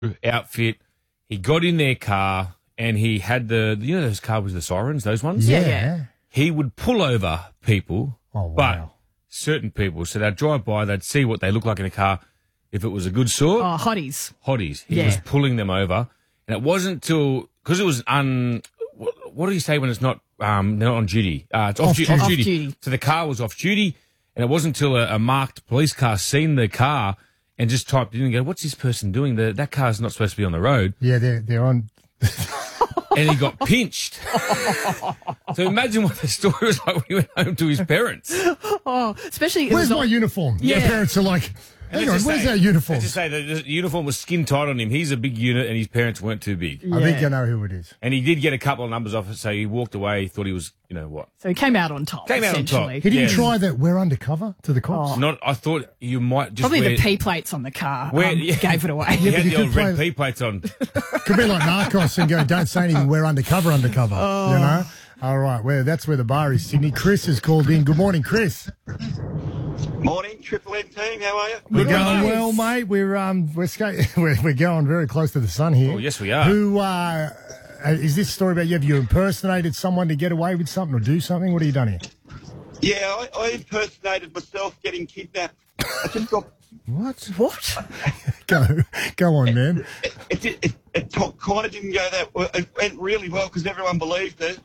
outfit. He got in their car and he had those cars with the sirens, those ones? Yeah. He would pull over people, but certain people. So they'd drive by, they'd see what they look like in a car. If it was a good sort. Oh, hotties. He was pulling them over. And it wasn't till, because it was what do you say when it's not, they're not on duty? It's off duty. So the car was off duty. And it wasn't until a marked police car seen the car and just typed in and go, what's this person doing? That car's not supposed to be on the road. Yeah, they're on. And he got pinched. So imagine what the story was like when he went home to his parents. Oh, especially... Where's my uniform? Yeah. Their parents are like... Hang on, where's our uniform? Let's just say the uniform was skin tight on him. He's a big unit and his parents weren't too big. I think I know who it is. And he did get a couple of numbers off it, so he walked away, thought he was, what. So he came out on top, essentially. He didn't try that we're undercover to the cops? I thought you might just Probably the P plates on the car gave it away. He had the old red P plates on. Could be like Narcos and go, don't say anything, we're undercover, you know? All right, that's where the bar is, Sydney. Chris has called in. Good morning, Chris. Morning, Triple M team. How are you? We're going well, mate. We're going very close to the sun here. Oh, yes, we are. Who is this story about? Have you impersonated someone to get away with something or do something? What have you done here? Yeah, I impersonated myself getting kidnapped. I just got. What? Go on, man. It kind of didn't go that well. It went really well because everyone believed it.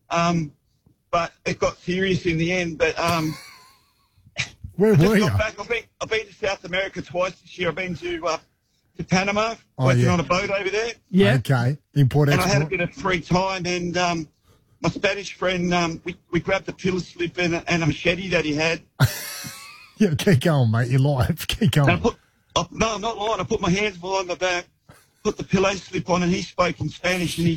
But it got serious in the end. But where were you? I've been to South America twice this year. I've been to Panama, working on a boat over there. Yeah. Okay. Import export. And I had a bit of free time, and my Spanish friend, we grabbed a pillar slip and a machete that he had. Yeah, keep going, mate. You're live. Keep going. No, I'm not lying. I put my hands behind my back, put the pillow slip on, and he spoke in Spanish, and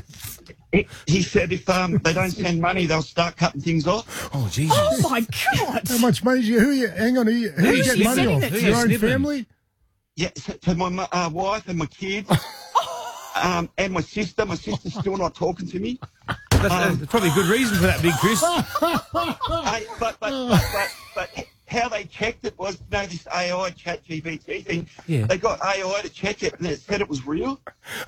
he said if they don't send money, they'll start cutting things off. Oh, Jesus. Oh, my God. How much money who you get money off? Your own family? Yeah, so my wife and my kids and my sister. My sister's still not talking to me. That's probably a good reason for that, Big Chris. But how they checked it was, this AI chat GPT thing. Yeah. They got AI to check it, and it said it was real.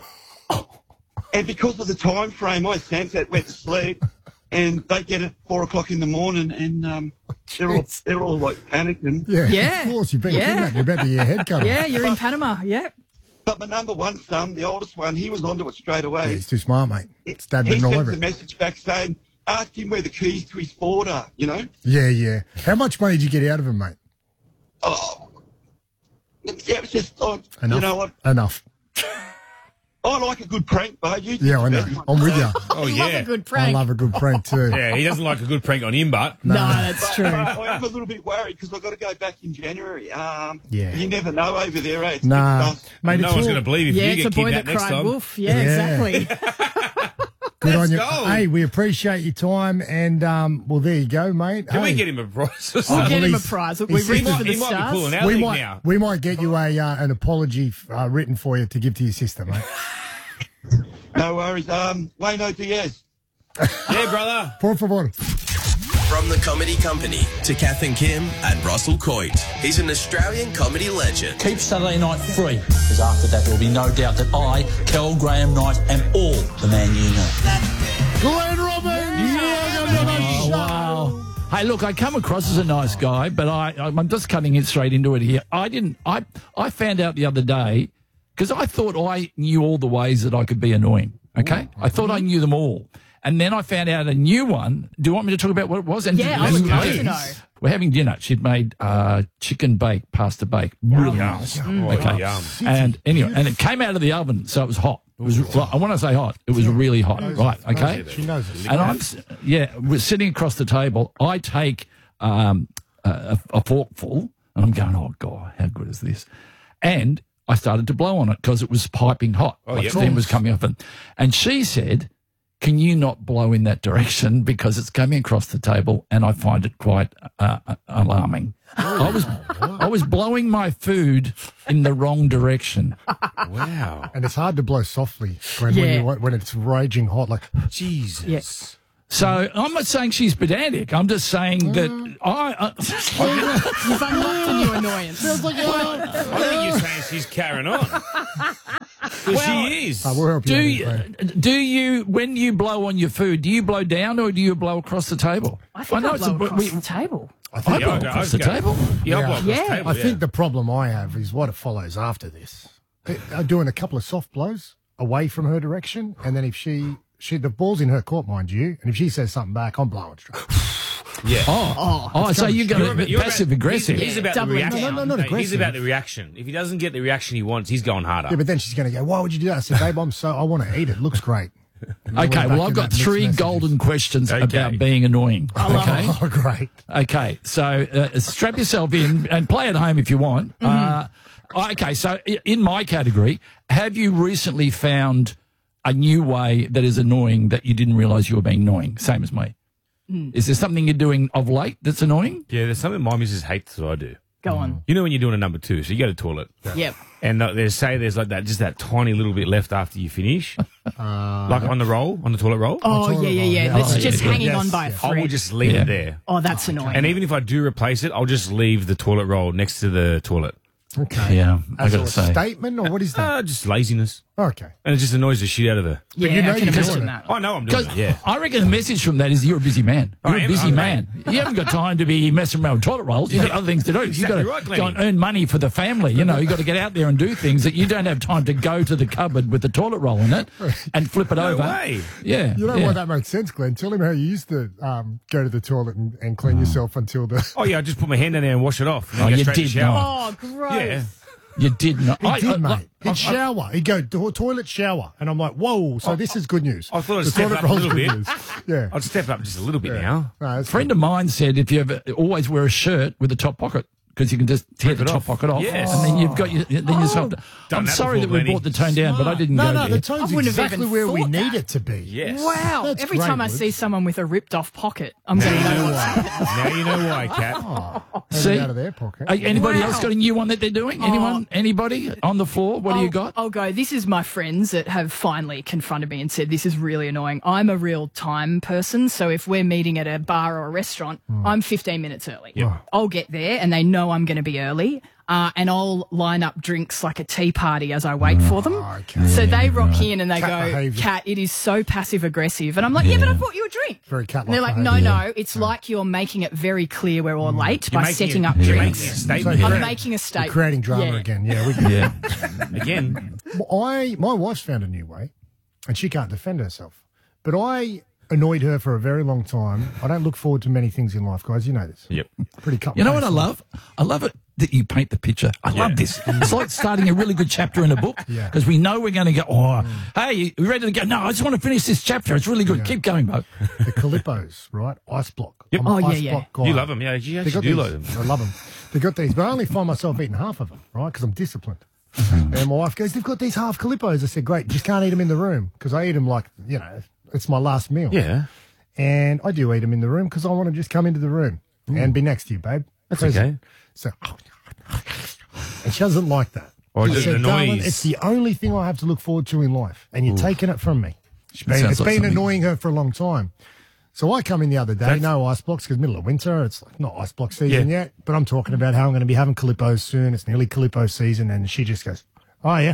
And because of the time frame, my Samsat went to sleep, and they get it 4 o'clock in the morning, and they're all like panicking. Yeah. Of course, you've been kidnapped. You're about to get your head cut off. Yeah, you're in Panama. Yeah. But my number one son, the oldest one, he was onto it straight away. Yeah, he's too smart, mate. He sent a message back saying, ask him where the keys to his Ford are, Yeah. How much money did you get out of him, mate? Oh, yeah, it was just, Enough. you know what? Enough. I like a good prank, but Yeah, I know. I'm with you. Oh, yeah. I love a good prank. I love a good prank, too. Yeah, he doesn't like a good prank on him, but... No, that's true. I am a little bit worried because I've got to go back in January. You never know over there, eh? Nah. Mate, no one's going to believe if you get kidnapped next time. Wolf. Yeah, exactly. Good on you. Go. Hey, we appreciate your time, and there you go, mate. Can we get him a prize? We'll get him a prize. We reached for the He might be stars. pulling out now. We might get you an apology written for you to give to your sister, mate. No worries. Wayno Diaz. Yeah, brother. Por favor. From the Comedy Company to Kath and Kim and Russell Coit. He's an Australian comedy legend. Keep Saturday night free, because after that there will be no doubt that I, Kel Graham Knight, am all the man you know. Glenn Robbins! Oh, wow. Hey, look, I come across as a nice guy, but I'm just cutting it straight into it here. I found out the other day, because I thought I knew all the ways that I could be annoying, okay? I thought I knew them all. And then I found out a new one. Do you want me to talk about what it was? Yeah, I would love to know. We're having dinner. She'd made chicken bake, pasta bake. Really nice. Okay. Yum. And anyway, and it came out of the oven, so it was hot. It was. Well, I want to say hot. It was really hot. Right. Okay. She knows it. And we're sitting across the table. I take a forkful, and I'm going, oh God, how good is this? And I started to blow on it because it was piping hot. Steam was coming off it. And she said, can you not blow in that direction because it's coming across the table and I find it quite alarming. I was blowing my food in the wrong direction. Wow. And it's hard to blow softly when it's raging hot. Like, Jesus. Yes. So I'm not saying she's pedantic. I'm just saying that You've unlocked a new annoyance. I think you're saying she's carrying on. Well, she is. We'll help you. do you, when you blow on your food, do you blow down or do you blow across the table? I think I blow across the table. I blow across the table. Yeah, I blow across the table, I think the problem I have is what follows after this. I'm doing a couple of soft blows away from her direction, and then if she the ball's in her court, mind you, and if she says something back, I'm blowing straight. Yeah. So you got passive aggressive. He's about the reaction. No, not aggressive. He's about the reaction. If he doesn't get the reaction he wants, he's going harder. Yeah, but then she's going to go, why would you do that? I said, babe, I want to eat it. Looks great. Okay, well, I've got 3 golden questions about being annoying. Okay. Oh, great. Okay, so strap yourself in and play at home if you want. Okay, so in my category, have you recently found a new way that is annoying that you didn't realise you were being annoying? Same as me. Is there something you're doing of late that's annoying? Yeah, there's something my missus hates that I do. Go on. You know when you're doing a number 2, so you go to the toilet. Yep. And there's like that, just that tiny little bit left after you finish. Like on the toilet roll. Oh, yeah. That's just hanging on by a I thread. will just leave it there. Oh, that's annoying. And even if I do replace it, I'll just leave the toilet roll next to the toilet. Okay. Yeah, I As got a to say. statement, or what is that? Just laziness. Okay. And it just annoys the shit out of her. Yeah, you know I can you're doing imagine it. that. I know I'm doing it, yeah. I reckon the message from that is you're a busy man. You're a busy man. You haven't got time to be messing around with toilet rolls. You've got other things to do. You've got to right, go and earn money for the family. You know, you've got to get out there and do things that you don't have time to go to the cupboard with the toilet roll in it and flip it over. way. Yeah. You know why that makes sense, Glenn? Tell him how you used to go to the toilet and clean yourself until the... Oh, yeah, I just put my hand in there and wash it off. And Oh, then go you straight to the did shower. Oh, gross. Yeah. You did not. He did, mate. He'd shower. He'd go toilet shower. And I'm like, whoa, so this is good news. I thought I'd The step toilet up a roll's little good bit. news. Yeah. I'd step up just a little bit now. No, A that's friend of mine said if you ever always wear a shirt with a top pocket because you can just tear the it top off. pocket off, Yes. and then you've got yourself. I'm that sorry before, that we Lenny. brought the tone down, but I didn't go No, there. the tone's I wouldn't have exactly even where we thought need that. it to be. Yes. Wow. That's Every great, time I Woods. see someone with a ripped off pocket, I'm going to know what's happened. Now you know why, Kat. See? Out of their pocket. Anybody Wow. else got a new one that they're doing? Anyone? Anybody on the floor? What do you got? I'll go. This is my friends that have finally confronted me and said, this is really annoying. I'm a real time person. So if we're meeting at a bar or a restaurant, I'm 15 minutes early. I'll get there and they know I'm going to be early. And I'll line up drinks like a tea party as I wait for them. okay. So they rock in and they Cat go, behaviour. Kat, it is so passive aggressive. And I'm like, yeah, but I bought you a drink. Very cat-like And they're like, behaviour. no, it's like you're making it very clear we're all late by making setting it- up you're drinks. making a statement. So I'm you're making a statement. You're creating drama Yeah. again. Yeah. Again. My wife's found a new way, and she can't defend herself. But I annoyed her for a very long time. I don't look forward to many things in life, guys. You know this. Yep. Pretty cut. You know what I love? I love it that you paint the picture. I love this. It's like starting a really good chapter in a book Yeah. because we know we're going to go, hey, you ready to go? No, I just want to finish this chapter. It's really good. Keep going, Bo. The Calippos, right? Ice block. Yep. I'm an Oh, yeah, ice yeah. block guy. You love them, yeah. You They got actually do these. like them. I love them. They got these, but I only find myself eating half of them, right? Because I'm disciplined. And my wife goes, they've got these half Calippos. I said, great, just can't eat them in the room because I eat them like, it's my last meal. Yeah. And I do eat them in the room because I want to just come into the room and be next to you, babe. That's Present. So, and she doesn't like that. Or She does it said, annoy darling, you? it's the only thing I have to look forward to in life, and you're taking it from me. It's been Sounds like something- annoying her for a long time. So I come in the other day, no ice blocks because middle of winter, it's like not ice block season yet, but I'm talking about how I'm going to be having Calippos soon. It's nearly Calippo season, and she just goes, oh, yeah.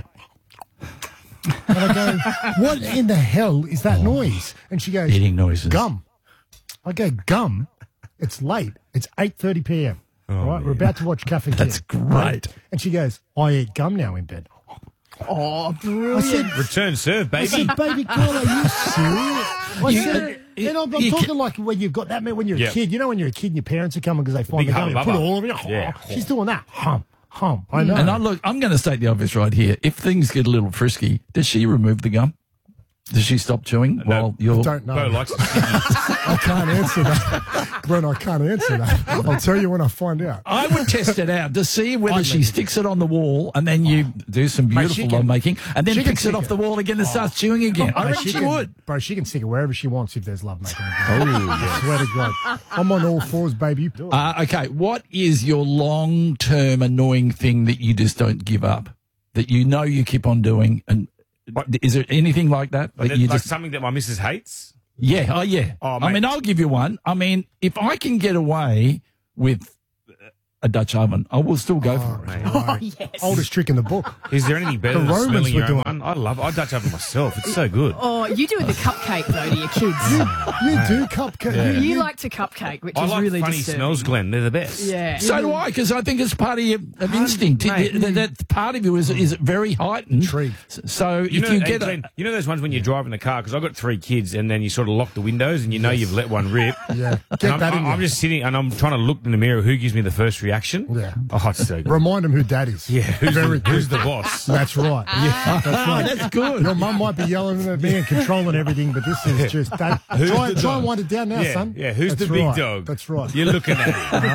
And I go, what in the hell is that noise? And she goes, Eating noises. Gum. I go, gum? It's late. It's 8:30 p.m. All right, we're about to watch Cafe Kid. That's great. And she goes, I eat gum now in bed. Oh, I brilliant. said, Return serve, I baby. said, baby girl, are you serious? I said, and I'm you talking like when you've got that, when you're a Yeah. kid. You know when you're a kid and your parents are coming because they find Big the gum and hubba put bubba. all of it. Yeah. She's doing that. Hum. I know. And I'm going to state the obvious right here. If things get a little frisky, does she remove the gum? Does she stop chewing while you're... don't know. Bo likes it sticky. I can't answer that. Glenn, I can't answer that. I'll tell you when I find out. I would test it out to see whether I'd she let you sticks it on the wall and then you do some beautiful she can- love making and then she can picks it stick off it. the wall again and starts chewing again. I Bro, reckon she would. Bro, she can stick it wherever she wants if there's love making. I swear to God. I'm on all fours, baby. You do it. Okay, what is your long-term annoying thing that you just don't give up? That you know you keep on doing? And is there anything like that? That you Like just something that my missus hates. Yeah, yeah. Oh, I mate. mean, I'll give you one. I mean, if I can get away with a Dutch oven, I will still go for it. Oh, yes. Oldest trick in the book. Is there anything better The than Romans smelling were your doing own one? I Dutch oven myself. It's so good. Oh, you do the cupcake, though, to your kids. You do cupcake. You like to cupcake, which I is like really funny disturbing. smells, Glenn. They're the best. Yeah. So do I, because I think it's part of your of instinct. mate. That part of you is very heightened. Intrigued. So if you and get Glenn, you know those ones when you're driving the car, because I've got 3 kids, and then you sort of lock the windows and you know you've let one rip. Yeah. And Get that in I'm you. just sitting and I'm trying to look in the mirror who gives me the first reaction. Yeah. Oh, it's so good. Remind them who Dad is. Yeah, who's the boss? That's right. Yeah, that's right. that's good. Your mum might be yelling at me and controlling everything, but this is just Dad. Try and wind it down now, Yeah, son. yeah. Who's That's the big right. dog? That's right. You're looking at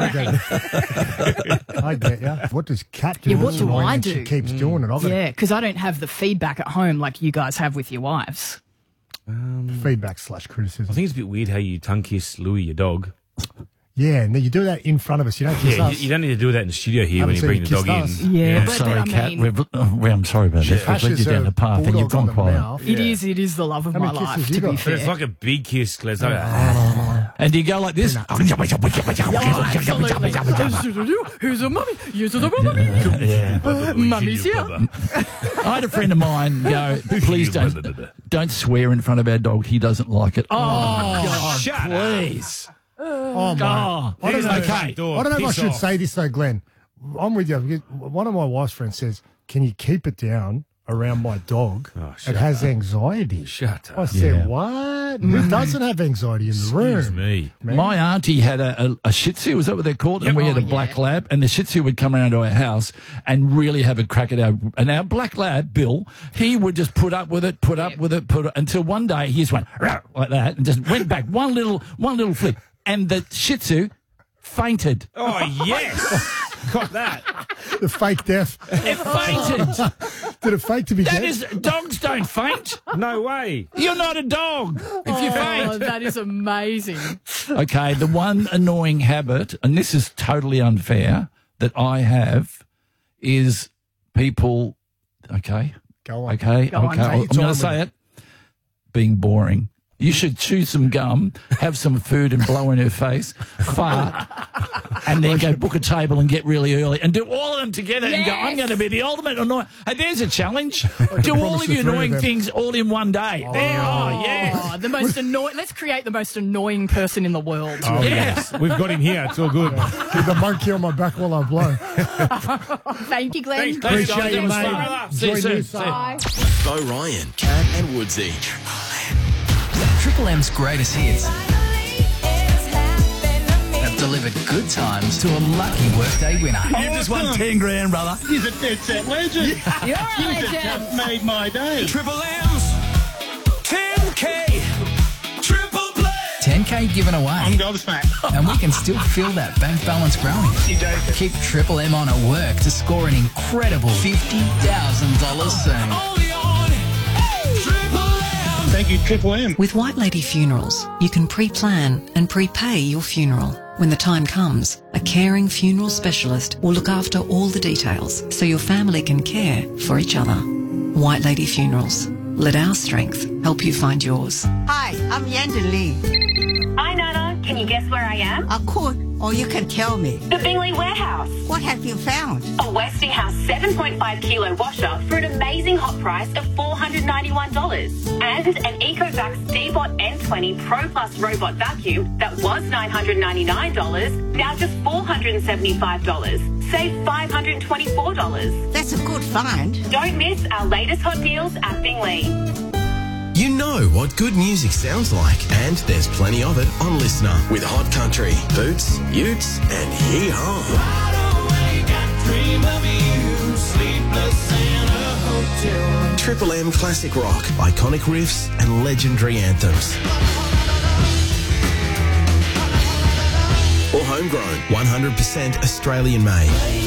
it. I get you. What does Kat do? Yeah, what That's do annoying I and She do? keeps doing it. I've got Yeah, because I don't have the feedback at home like you guys have with your wives. feedback / criticism. I think it's a bit weird how you tongue kiss Louis, your dog. Yeah, and then you do that in front of us. You don't kiss Yeah, us. you don't need to do that in the studio here when you Haven't bring the seen dog you in. kiss us. Yeah, but Sorry, I Kat. mean, I'm sorry about this. We've led you down the path and you've gone quiet. it is the love of How my many life, kisses to you be got? But fair. it's like a big kiss, Glenn. It's like And do you go like this? Absolutely. Who's a mummy? You're the mummy. Mummy's here. I had a friend of mine go, please don't swear in front of our dog. He doesn't like it. Oh, shut please. Oh, my. Oh, I don't know. okay. I don't know if I should say this, though, Glenn. I'm with you. One of my wife's friends says, can you keep it down around my dog? It has anxiety. Shut up. I said, what? Who doesn't have anxiety in the room? Excuse me. My auntie had a Shih Tzu, is that what they're called? And we had a black lab, and the Shih Tzu would come around to our house and really have a crack at our black lab, Bill, he would just put up with it, until one day he just went like that and just went back one little flip, and the Shih Tzu fainted. Oh, yes. Got that. The fake death. It fainted. Did it fake to be That dead? is, dogs don't faint. No way. You're not a dog if you faint. Oh, that is amazing. Okay, the one annoying habit, and this is totally unfair, that I have is people, okay, Go on. okay, Go on, okay, mate. I'm It's going on to say it, being boring. You should chew some gum, have some food and blow in her face, fart, and then go book a table and get really early and do all of them together and go, I'm going to be the ultimate annoying. Hey, there's a challenge. Do all promise of you your 3 of annoying them. things all in one day. There, yes. Oh, the most annoying. Let's create the most annoying person in the world. Oh, Yes. We've got him here. It's all good. Keep the monkey on my back while I blow. Thank you, Glenn. Thanks, Appreciate guys. you, That was mate. fun. See you Enjoy soon. New See you. Bye. Bo Ryan, Cat and Woodsy. Triple M's greatest hits have delivered good times to a lucky workday winner. You just won 10 grand, brother. He's a dead set legend. You're a legend. Just made my day. Triple M's 10K Triple Play. 10K given away. I'm gobsmacked. And we can still feel that bank balance growing. Keep Triple M on at work to score an incredible $50,000 soon. Only on Triple M. Thank you, Triple M. With White Lady Funerals, you can pre-plan and prepay your funeral. When the time comes, a caring funeral specialist will look after all the details so your family can care for each other. White Lady Funerals. Let our strength help you find yours. Hi, I'm Yanda Lee. Hi, Nana. Can you guess where I am? I could, or you can tell me. The Bingley Warehouse. What have you found? A Westinghouse 7.5 kilo washer for an amazing hot price of $491. And an EcoVax D-Bot N20 Pro Plus robot vacuum that was $999, now just $475. Save $524. That's a good find. Don't miss our latest hot deals at Bingley. You know what good music sounds like, and there's plenty of it on Listener with Hot Country, Boots, Utes, and Hee-Haw. Triple M Classic Rock, iconic riffs and legendary anthems. Or homegrown, 100% Australian made.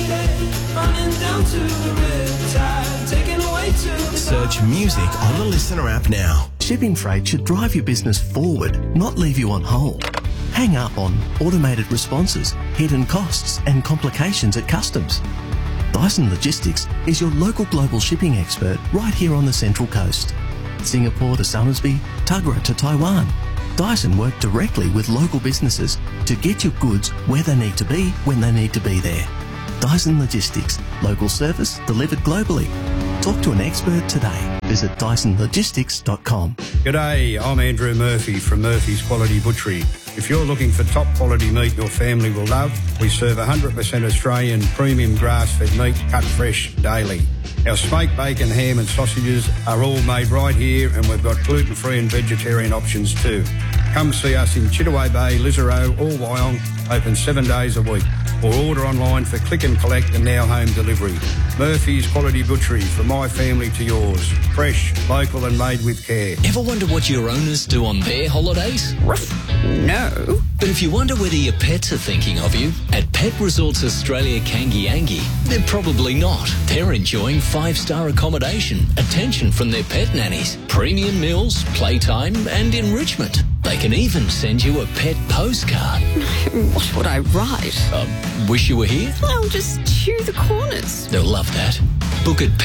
Search music on the Listener app now. Shipping freight should drive your business forward, not leave you on hold. Hang up on automated responses, hidden costs, and complications at customs. Dyson Logistics is your local global shipping expert right here on the Central Coast. Singapore to Somersby, Tuggerah to Taiwan. Dyson work directly with local businesses to get your goods where they need to be when they need to be there. Dyson Logistics. Local service delivered globally. Talk to an expert today. Visit DysonLogistics.com. G'day, I'm Andrew Murphy from Murphy's Quality Butchery. If you're looking for top quality meat your family will love, we serve 100% Australian premium grass-fed meat cut fresh daily. Our smoked bacon, ham and sausages are all made right here, and we've got gluten-free and vegetarian options too. Come see us in Chittaway Bay, Lisarow or Wyong, open 7 days a week. Or order online for click and collect and now home delivery. Murphy's Quality Butchery, from my family to yours. Fresh, local and made with care. Ever wonder what your owners do on their holidays? No. But if you wonder whether your pets are thinking of you, at Pet Resorts Australia Kangiangi, they're probably not. They're enjoying 5-star accommodation, attention from their pet nannies, premium meals, playtime and enrichment. They can even send you a pet postcard. What would I write? Wish you were here? I'll just chew the corners. They'll love that. Book at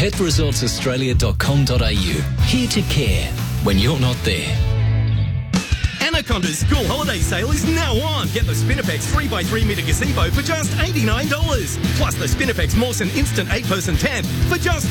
petresortsaustralia.com.au. Here to care when you're not there. Anaconda's school holiday sale is now on. Get the Spinifex 3x3 metre gazebo for just $89. Plus the Spinifex Mawson Instant 8-person tent for just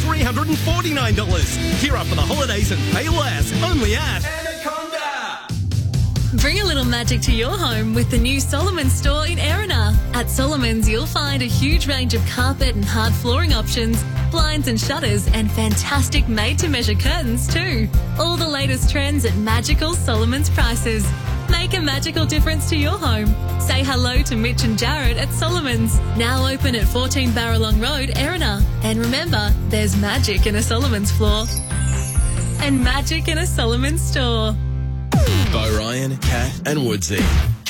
$349. Gear up for the holidays and pay less. Only at Anaconda. Bring a little magic to your home with the new Solomon's store in Erina. At Solomon's, you'll find a huge range of carpet and hard flooring options, blinds and shutters, and fantastic made-to-measure curtains too. All the latest trends at magical Solomon's prices. Make a magical difference to your home. Say hello to Mitch and Jared at Solomon's. Now open at 14 Barralong Road, Erina. And remember, there's magic in a Solomon's floor. And magic in a Solomon's store. Bo Ryan, Kat and Woodsy.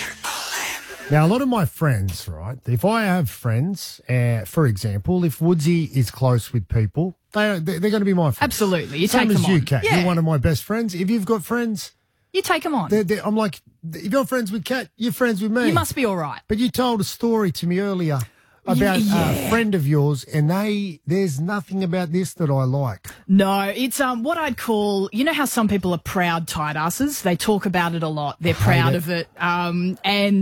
Now, a lot of my friends, right, if I have friends, for example, if Woodsy is close with people, they're going to be my friends. Absolutely. You Same take them as you, on. Kat. Yeah. You're one of my best friends. If you've got friends, you take them on. I'm like, if you're friends with Kat, you're friends with me. You must be all right. But you told a story to me earlier about a friend of yours, and there's nothing about this that I like. No, it's what I'd call, you know how some people are proud tight asses? They talk about it a lot. They're proud of it. And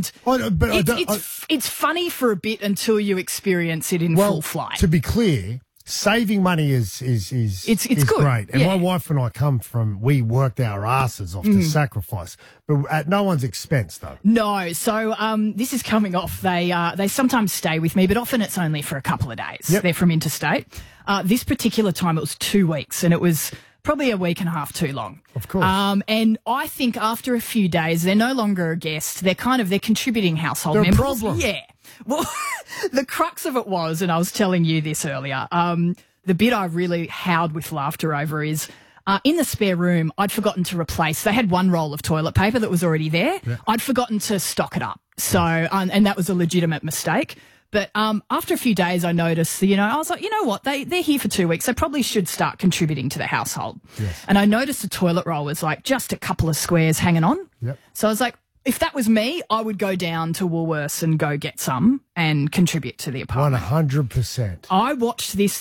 it's funny for a bit until you experience it in full flight. To be clear, saving money is good. Great. And Yeah. my wife and I we worked our asses off to sacrifice, but at no one's expense though. No, so this is coming off. They sometimes stay with me, but often it's only for a couple of days. Yep. They're from interstate. This particular time it was 2 weeks, and it was probably a week and a half too long. Of course. And I think after a few days, they're no longer a guest. They're contributing household They're members. a problem. Yeah. Well, the crux of it was, and I was telling you this earlier, the bit I really howled with laughter over is in the spare room, I'd forgotten to replace. They had one roll of toilet paper that was already there. Yeah. I'd forgotten to stock it up. So, and that was a legitimate mistake. But after a few days, I noticed, I was like, you know what? They're here for 2 weeks. They probably should start contributing to the household. Yes. And I noticed the toilet roll was like just a couple of squares hanging on. Yep. So I was like, if that was me, I would go down to Woolworths and go get some and contribute to the apartment. 100%. I watched the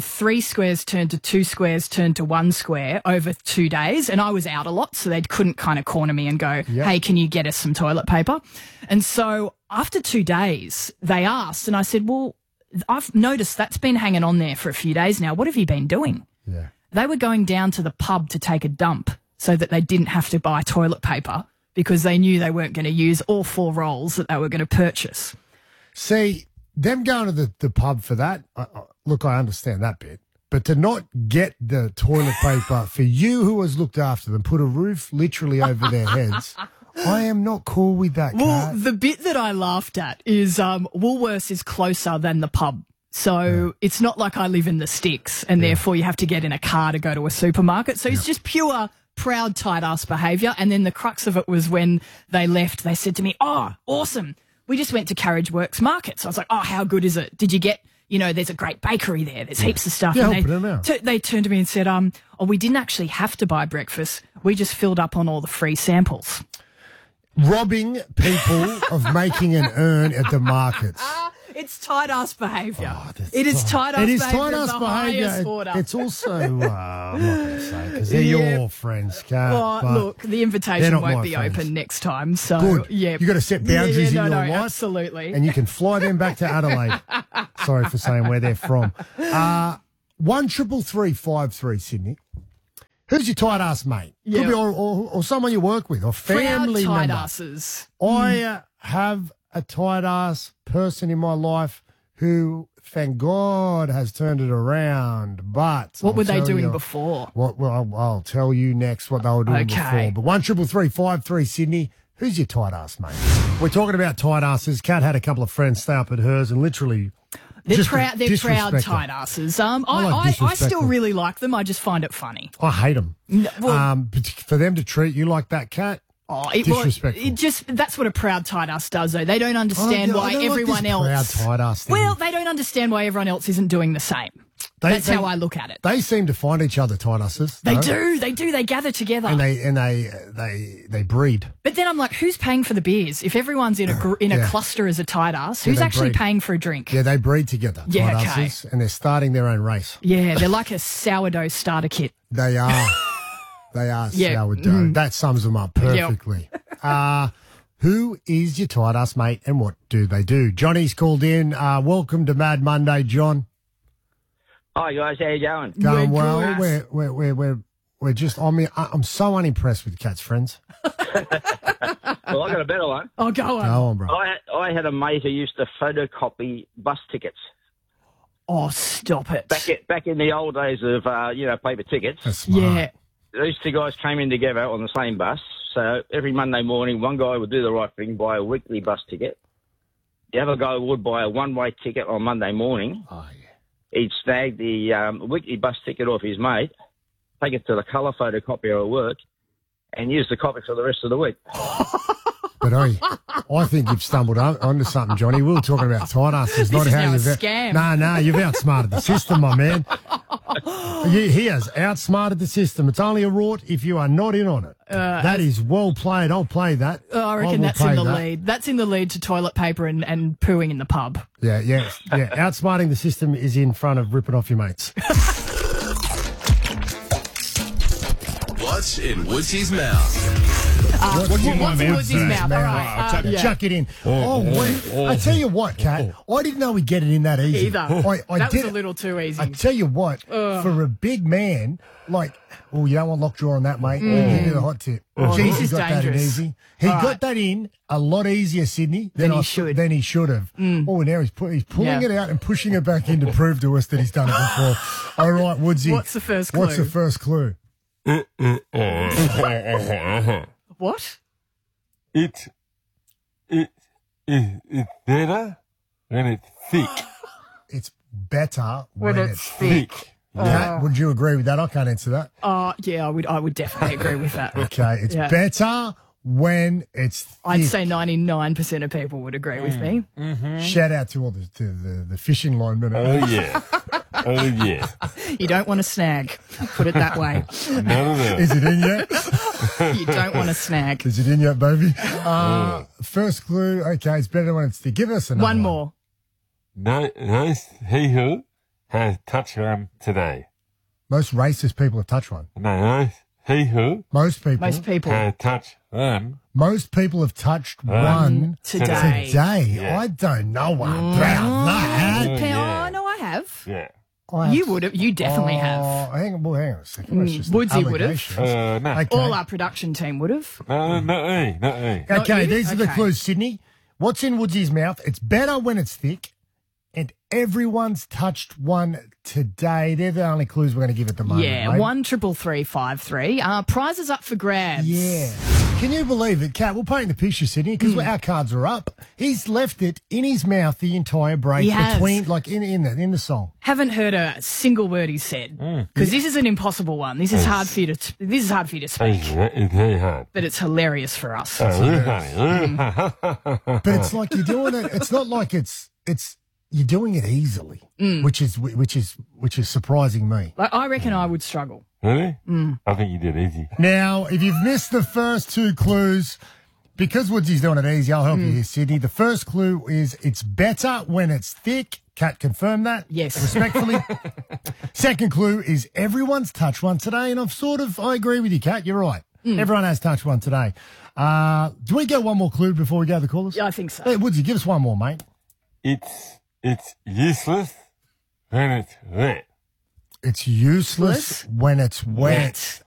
3 squares turn to 2 squares turn to 1 square over 2 days, and I was out a lot, so they couldn't kind of corner me and go, hey, can you get us some toilet paper? And so after 2 days, they asked, and I said, well, I've noticed that's been hanging on there for a few days now. What have you been doing? Yeah. They were going down to the pub to take a dump so that they didn't have to buy toilet paper, because they knew they weren't going to use all 4 rolls that they were going to purchase. See, them going to the pub for that, look, I understand that bit. But to not get the toilet paper for you who has looked after them, put a roof literally over their heads, I am not cool with that, Well, the bit that I laughed at is Woolworths is closer than the pub. So it's not like I live in the sticks and therefore you have to get in a car to go to a supermarket. So it's just pure proud tight ass behaviour. And then the crux of it was when they left, they said to me, oh, awesome. We just went to Carriage Works Market. So I was like, oh, how good is it? Did you get, there's a great bakery there. There's heaps of stuff. Yeah, and they turned to me and said, we didn't actually have to buy breakfast. We just filled up on all the free samples. Robbing people of making an earn at the markets. It's tight ass behaviour. It is tight ass It is behaviour. tight ass of the highest order. It's also, I'm not going to say because they're your friends, Kat. Well, but look, the they're invitation not won't my be friends. open next time. So, Good. yeah. You got to set boundaries in your life. Absolutely. And you can fly them back to Adelaide. Sorry for saying where they're from. 1-333-533 Sydney. Who's your tight ass mate? Yeah. Could be or someone you work with or family Proud tight member. asses. I have a tight ass person in my life who, thank God, has turned it around. But What were they tell doing you- before? Well, I'll tell you next what they were doing Okay. before. But 1-333-533 Sydney. Who's your tight ass mate? We're talking about tight asses. Kat had a couple of friends stay up at hers and literally. They're just proud disrespect her. tight asses. like I still disrespectful. really like them. I just find it funny. I hate them. well- For them to treat you like that, Kat. Well, disrespectful. that's what a proud tight ass does, though. They don't understand why everyone else. Proud tight ass thing. Well, they don't understand why everyone else isn't doing the same. That's how I look at it. They seem to find each other tight asses. They though. do. They gather together. And they breed. But then I'm like, who's paying for the beers? If everyone's in a Yeah. cluster as a tight ass, Yeah, who's they actually breed. paying for a drink? Yeah, they breed together. Yeah, tight okay. asses, and they're starting their own race. Yeah, they're like a sourdough starter kit. They are. They are Yeah. sourdough. Mm. That sums them up perfectly. Who is your tight ass mate and what do they do? Johnny's called in. Welcome to Mad Monday, John. Hi guys, how you going? Going well. We're just. I mean, I'm so unimpressed with Kat's friends. Well, I got a better one. Oh, go on. Go on, bro. I had a mate who used to photocopy bus tickets. Oh, stop it. Back in the old days of paper tickets. That's smart. Yeah. These two guys came in together on the same bus. So every Monday morning, one guy would do the right thing, buy a weekly bus ticket. The other guy would buy a one-way ticket on Monday morning. Oh, yeah. He'd snag the weekly bus ticket off his mate, take it to the colour photocopier at work, and use the copy for the rest of the week. But I think you've stumbled onto something, Johnny. We were talking about tight asses, not This is how now a you've. scam. No, you've outsmarted the system, my man. He has outsmarted the system. It's only a rort if you are not in on it. That is well played. I'll play that. I reckon will that's in play the that. lead. That's in the lead to toilet paper and pooing in the pub. Yeah. Outsmarting the system is in front of ripping off your mates. What's in Woodsy's mouth? What's in Woodsy's mouth? All right. Chuck it in. I tell you what, Kat, I didn't know we'd get it in that easy. Either. I That did was a little too easy. I tell you what, for a big man, like, you don't want lockjaw on that, mate. Give me the hot tip. Oh, Jeez, this he is got that in dangerous. easy. He All got right. that in a lot easier, Sydney, Than he should have. Oh, now he's pulling Yeah. it out and pushing it back in to prove to us that he's done it before. All right, Woodsy. What's the first clue? What's the first clue? What? It's better when it's thick. It's better When it's thick. Kat, would you agree with that? I can't answer that. Yeah, I would definitely agree with that. Okay, it's Yeah. better when it's thick. I'd say 99% of people would agree with me. Shout out to all the fishing linemen. Oh, yeah. Oh, yeah. You don't want to snag. Put it that way. No. Is it in yet? You don't want to snag. Is it in yet, baby? First clue. Okay, it's better when it's thick. Give us another One more. Nice he who has touched one today. Most racist people have touched one. Nice he who Most people. has touched one. Most people have touched one Today. Yeah. I don't know about that. Oh, no, I have. Yeah. You would have. You definitely have. Hang on a second. That's just Woodsy would have. allegations. No. Okay. All our production team would have. Not me. Okay, you? these are the Okay. clues, Sydney. What's in Woodsy's mouth? It's better when it's thick, and everyone's touched one today. They're the only clues we're going to give at the moment. Yeah, mate. 1-333-53. Prizes up for grabs. Yeah. Can you believe it, Kat? We're painting the picture, Sydney, because our cards are up. He's left it in his mouth the entire break He has. between, like in the song. Haven't heard a single word he said because this is an impossible one. This is hard for you to. This is hard for you to speak, It's very hard. but it's hilarious for us. But it's like you're doing it. It's not like it's you're doing it easily, which is surprising me. Like, I reckon I would struggle. Really? I think you did easy. Now, if you've missed the first two clues, Because Woodsy's doing it easy, I'll help you here, Sydney. The first clue is it's better when it's thick. Kat confirmed that. Yes. Respectfully. Second clue is everyone's touched one today, and I agree with you, Kat. You're right. Everyone has touched one today. Do we get one more clue before we go to the callers? Yeah, I think so. Hey, Woodsy, give us one more, mate. It's useless when it's wet. It's useless when it's wet.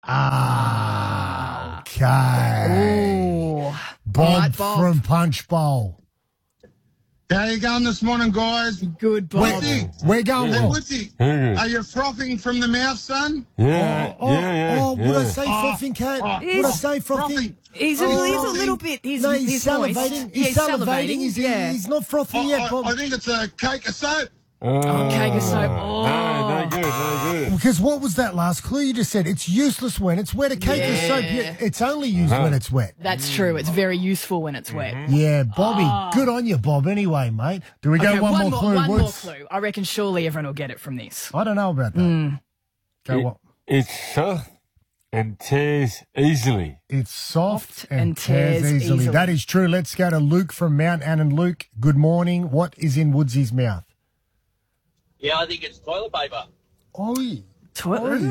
Okay. Ooh. Bob, Bob from Punch Bowl. How you going this morning, guys? Good, Bob. We're going Hey, well. Woodsy, are you frothing from the mouth, son? Yeah, Would I say frothing, Kat? Would I say frothing? He's a little bit. He's salivating. He's salivating. He's not frothing yet, Bob. I think it's a cake of soap. Cake of soap. No good. Because what was that last clue you just said? It's useless when it's wet. A cake of soap, it's only used when it's wet. That's true. It's very useful when it's wet. Yeah, Bobby. Good on you, Bob. Anyway, mate. Do we go one more clue, One more Woods? clue. I reckon surely everyone will get it from this. I don't know about that. Go on. It's soft and tears easily. It's soft and tears easily. That is true. Let's go to Luke from Mount Annan. Luke, good morning. What is in Woodsy's mouth? Yeah, I think it's toilet paper. Oi. Toilet?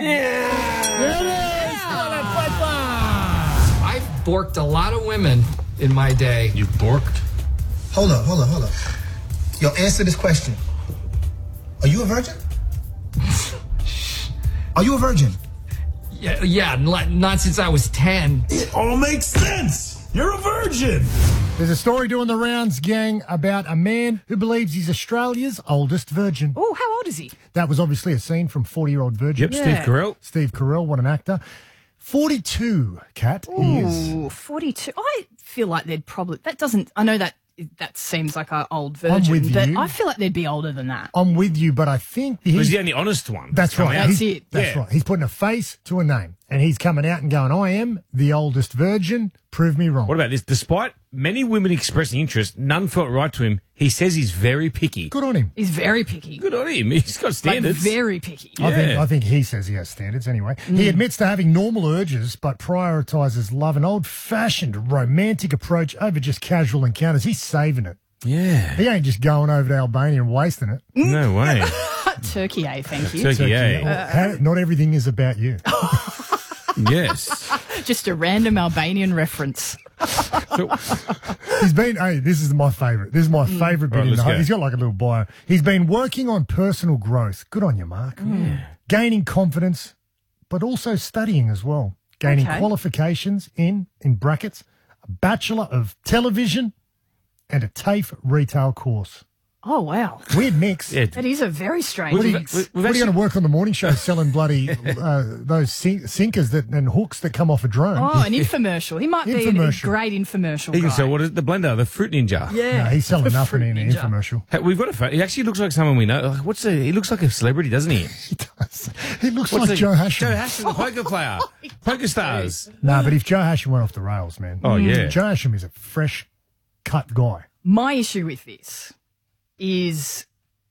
I've borked a lot of women in my day. You borked? Hold up. Yo, answer this question. Are you a virgin? Are you a virgin? Yeah, not since I was 10. It all makes sense. You're a virgin. There's a story doing the rounds, gang, about a man who believes he's Australia's oldest virgin. Oh, how old is he? That was obviously a scene from 40-Year-Old Virgin. Yep, Steve Carell. Steve Carell, what an actor. 42, Kat, he is. Ooh, 42. I feel like they'd probably... I know that seems like an old virgin, but I feel like they'd be older than that. I'm with you, but I think... He's the only honest one. That's right. That's it. That's right. He's putting a face to a name, and he's coming out and going, I am the oldest virgin. Prove me wrong. What about this? Despite many women expressing interest, none felt right to him. He says he's very picky. Good on him. He's very picky. Good on him. He's got standards. Like very picky. I think he says he has standards anyway. He admits to having normal urges, but prioritises love, an old-fashioned romantic approach over just casual encounters. He's saving it. Yeah. He ain't just going over to Albania and wasting it. No way. Turkey, thank you. Turkey, not everything is about you. Yes. Just a random Albanian reference. He's been, this is my favourite. This is my favourite bit. He's got like a little bio. He's been working on personal growth. Good on you, Mark. Gaining confidence, but also studying as well. Gaining qualifications in brackets, a Bachelor of Television and a TAFE retail course. Oh, wow. Weird mix. Yeah. That is a very strange mix. What are you going to work on the morning show selling bloody those sinkers and hooks that come off a drone? Oh, an infomercial. He might be a great infomercial He can guy. sell, what is it, the blender, the Fruit Ninja? Yeah. No, he's selling nothing in an infomercial. Hey, we've got a he actually looks like someone we know. He looks like a celebrity, doesn't he? He does. He looks like Joe Hasham. Joe Hasham, the poker player. Poker stars. No, but if Joe Hasham went off the rails, man. Oh, yeah. Joe Hasham is a fresh cut guy. My issue with this is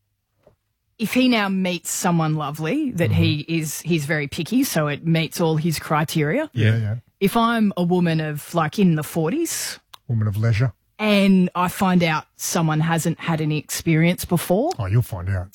if he now meets someone lovely that he's very picky, so it meets all his criteria. Yeah. If I'm a woman of like in the 40s, woman of leisure, and I find out someone hasn't had any experience before, oh, you'll find out.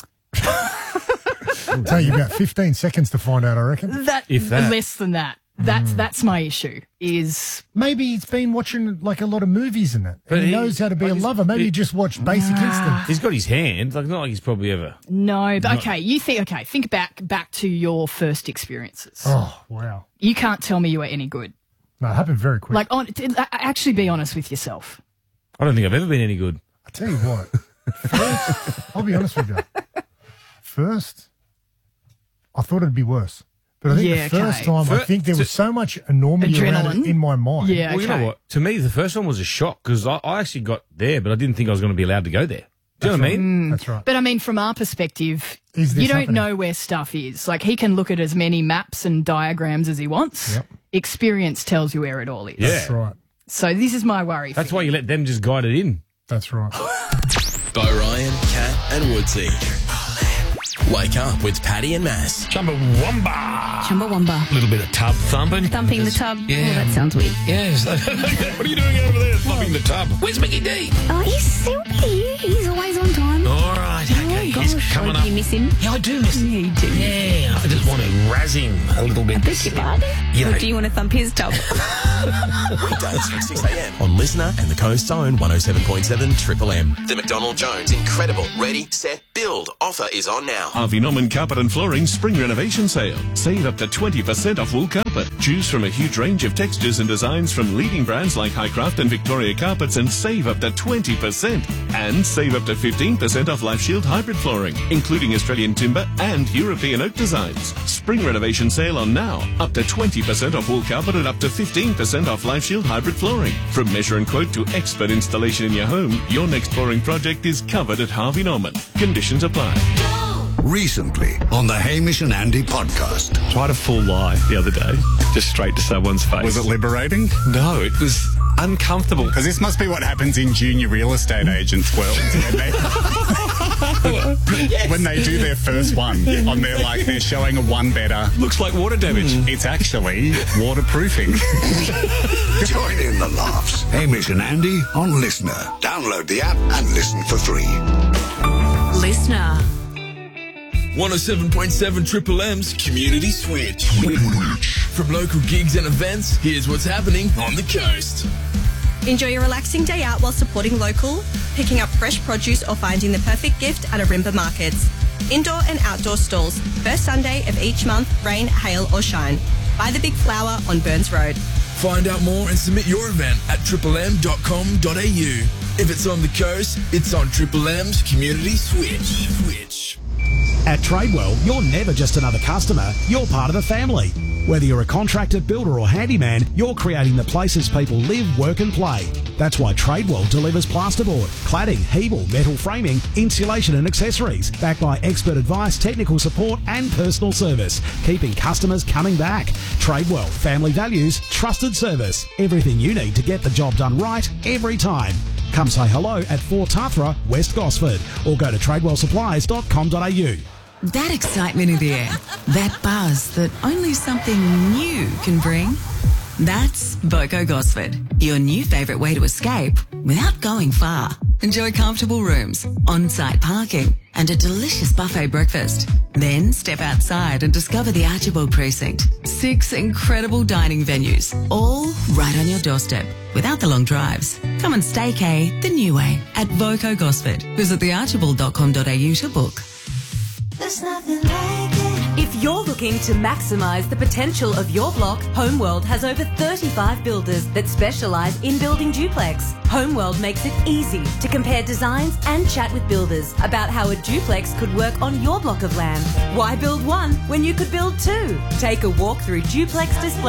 It'll take you about 15 seconds to find out, I reckon. If that. Less than that. That's my issue. Is maybe he's been watching like a lot of movies and that. But he knows how to be a lover. Maybe he just watched Basic Instinct. He's got his hand. Like not like he's probably ever. No, but think back to your first experiences. Oh, wow. You can't tell me you were any good. No, it happened very quick. Like actually be honest with yourself. I don't think I've ever been any good. I tell you what. First, I'll be honest with you. First, I thought it'd be worse. But I think the first time, I think there was so much enormity around it in my mind. Yeah, well, you know what? To me, the first one was a shock because I actually got there, but I didn't think I was going to be allowed to go there. Do you know what I mean? That's right. But I mean, from our perspective, you don't know where stuff is. Like, he can look at as many maps and diagrams as he wants. Yep. Experience tells you where it all is. Yeah. That's right. So this is my worry. That's why you let them just guide it in. That's right. Bo Ryan, Kat and Woodsy. Wake up with Paddy and Mass. Chumbawamba. Chumbawamba. A little bit of tub thumping. Thumping the tub. Yeah. Oh, that sounds weird. Yes. What are you doing over there, thumping the tub? Where's Mickey D? Oh, he's so cute. He's always on time. All right, okay, Oh, he's gosh. coming Do up. you miss him? Yeah, I do miss him. Yeah, you do. Yeah, I just want to razz him a little bit. I beg your pardon? You Or know, do you want to thump his tub? Weekdays from 6 a.m. on Listener and the Coast's own 107.7 Triple M. The McDonald Jones Incredible Ready, Set, Build offer is on now. Harvey Norman Carpet and Flooring Spring Renovation Sale. Save up to 20% off wool carpet. Choose from a huge range of textures and designs from leading brands like Highcraft and Victoria Carpets and save up to 20%. And save up to 15% off Life Shield hybrid flooring, including Australian timber and European oak designs. Spring Renovation Sale on now. Up to 20% off wool carpet and up to 15% off Life Shield hybrid flooring. From measure and quote to expert installation in your home, your next flooring project is covered at Harvey Norman. Conditions apply. Recently on the Hamish and Andy podcast. Tried a full lie the other day, just straight to someone's face. Was it liberating? No, it was uncomfortable. Because this must be what happens in junior real estate agents' world. When they do their first one, on their they're showing a one better. Looks like water damage. It's actually waterproofing. Join in the laughs. Hamish and Andy on Listener. Download the app and listen for free. Listener. 107.7 Triple M's Community Switch. From local gigs and events, here's what's happening on the coast. Enjoy your relaxing day out while supporting local, picking up fresh produce or finding the perfect gift at Arimba Markets. Indoor and outdoor stalls, first Sunday of each month, rain, hail or shine. Buy the Big Flower on Burns Road. Find out more and submit your event at triplem.com.au. If it's on the coast, it's on Triple M's Community Switch. At Tradewell, you're never just another customer, you're part of the family. Whether you're a contractor, builder or handyman, you're creating the places people live, work and play. That's why Tradewell delivers plasterboard, cladding, Hebel, metal framing, insulation and accessories, backed by expert advice, technical support and personal service, keeping customers coming back. Tradewell, family values, trusted service, everything you need to get the job done right every time. Come say hello at 4 Tathra, West Gosford, or go to tradewellsupplies.com.au. That excitement in the air, that buzz that only something new can bring. That's Voco Gosford, your new favourite way to escape without going far. Enjoy comfortable rooms, on-site parking and a delicious buffet breakfast. Then step outside and discover the Archibald Precinct. 6 incredible dining venues, all right on your doorstep without the long drives. Come and staycay the new way at Voco Gosford. Visit thearchibald.com.au to book. There's nothing like it. If you're looking to maximise the potential of your block, Homeworld has over 35 builders that specialise in building duplex. Homeworld makes it easy to compare designs and chat with builders about how a duplex could work on your block of land. Why build one when you could build 2? Take a walk through Duplex Display